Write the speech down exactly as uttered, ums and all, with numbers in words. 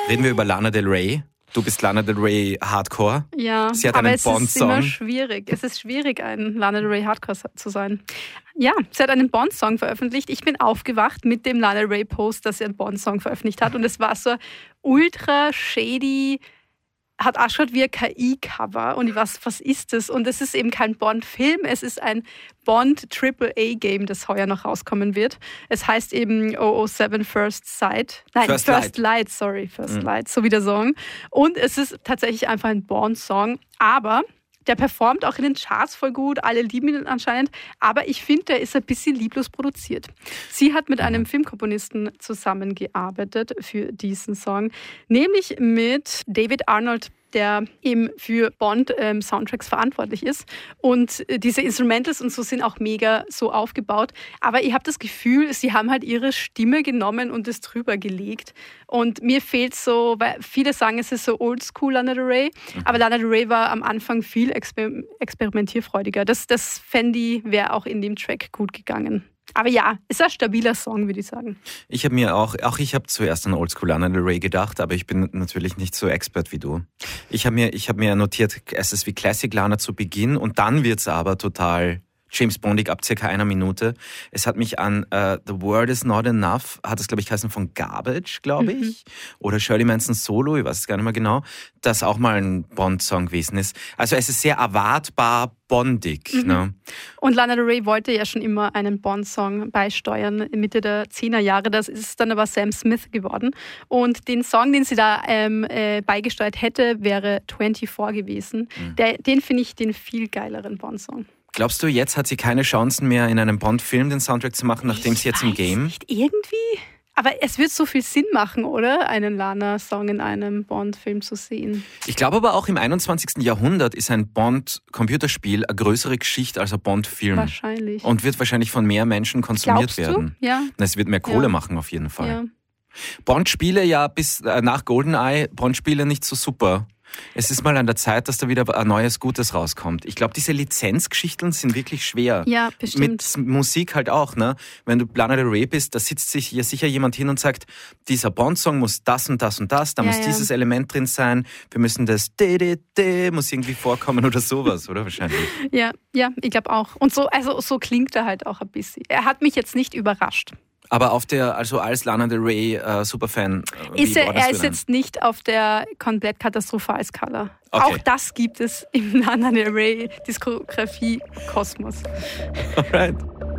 Reden wir über Lana Del Rey. Du bist Lana Del Rey Hardcore. Ja, sie hat aber einen es Bond-Song. ist immer schwierig. Es ist schwierig, ein Lana Del Rey Hardcore zu sein. Ja, sie hat einen Bond-Song veröffentlicht. Ich bin aufgewacht mit dem Lana Del Rey Post, dass sie einen Bond-Song veröffentlicht hat. Und es war so ultra shady, hat ausgeschaut wie ein K I-Cover. Und ich weiß, was ist das? Und es ist eben kein Bond-Film, es ist ein Bond-Triple A-Game, das heuer noch rauskommen wird. Es heißt eben double oh seven First Sight. Nein, First, First Light. Light, sorry, First Mhm. Light, so wie der Song. Und es ist tatsächlich einfach ein Bond-Song, aber der performt auch in den Charts voll gut, alle lieben ihn anscheinend, aber ich finde, der ist ein bisschen lieblos produziert. Sie hat mit einem Filmkomponisten zusammengearbeitet für diesen Song, nämlich mit David Arnold, der eben für Bond-Soundtracks verantwortlich ist. Und äh, diese Instrumentals und so sind auch mega so aufgebaut. Aber ich habe das Gefühl, sie haben halt ihre Stimme genommen und es drüber gelegt. Und mir fehlt so, weil viele sagen, es ist so oldschool Lana Del Rey, mhm. aber Lana Del Rey war am Anfang viel exper- experimentierfreudiger. Das, das fände ich, wäre auch in dem Track gut gegangen. Aber ja, ist ein stabiler Song, würde ich sagen. Ich habe mir auch, auch ich habe zuerst an Oldschool Lana Del Rey gedacht, aber ich bin natürlich nicht so expert wie du. Ich habe mir, ich habe mir notiert, es ist wie Classic Lana zu Beginn und dann wird's aber total James Bondig ab circa einer Minute. Es hat mich an uh, The Word Is Not Enough, hat es glaube ich geheißen, von Garbage, glaube ich, mhm. oder Shirley Manson Solo, ich weiß es gar nicht mehr genau, das auch mal ein Bond-Song gewesen ist. Also es ist sehr erwartbar bondig. Mhm. Ne? Und Lana Del Rey wollte ja schon immer einen Bond-Song beisteuern, Mitte der zehner Jahre. Das ist dann aber Sam Smith geworden. Und den Song, den sie da ähm, äh, beigesteuert hätte, wäre vierundzwanzig gewesen. Mhm. Der, den finde ich den viel geileren Bond-Song. Glaubst du, jetzt hat sie keine Chancen mehr, in einem Bond-Film den Soundtrack zu machen, nachdem sie jetzt im Game? Nicht irgendwie. Aber es wird so viel Sinn machen, oder? Einen Lana-Song in einem Bond-Film zu sehen. Ich glaube aber auch im einundzwanzigsten Jahrhundert ist ein Bond-Computerspiel eine größere Geschichte als ein Bond-Film. Wahrscheinlich. Und wird wahrscheinlich von mehr Menschen konsumiert Glaubst werden. Du? Ja. Es wird mehr Kohle ja. machen auf jeden Fall. Ja. Bond-Spiele ja bis äh, nach GoldenEye, Bond-Spiele nicht so super. Es ist mal an der Zeit, dass da wieder ein neues Gutes rauskommt. Ich glaube, diese Lizenzgeschichten sind wirklich schwer. Ja, bestimmt. Mit Musik halt auch, ne? Wenn du Lana Del Rey bist, da sitzt sich ja sicher jemand hin und sagt, dieser Bond-Song muss das und das und das, da ja, muss ja. dieses Element drin sein, wir müssen das de de de muss irgendwie vorkommen oder sowas, oder wahrscheinlich? Ja, ja, ich glaube auch. Und so, also so klingt er halt auch ein bisschen. Er hat mich jetzt nicht überrascht. Aber auf der, also als Lana Del Rey äh, Superfan, äh, ist er, er ist jetzt nicht auf der komplett Katastrophalskala. Okay. Auch das gibt es im Lana Del Rey Diskografie Kosmos. Alright.